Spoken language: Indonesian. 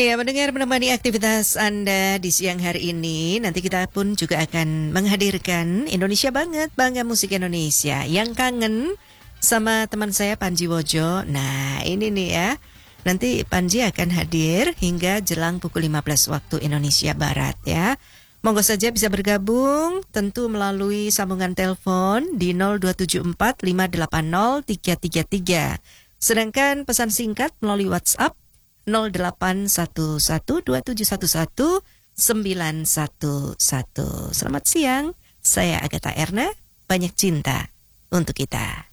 Ya, mendengar menemani aktivitas Anda di siang hari ini. Nanti kita pun juga akan menghadirkan Indonesia Banget, Bangga Musik Indonesia. Yang kangen sama teman saya Panji Wojo. Nah, ini nih ya. Nanti Panji akan hadir hingga jelang pukul 15 waktu Indonesia Barat ya. Monggo saja bisa bergabung tentu melalui sambungan telepon di 0274 580 333. Sedangkan pesan singkat melalui WhatsApp 08112711 911. Selamat siang, saya Agatha Erna. Banyak cinta untuk kita.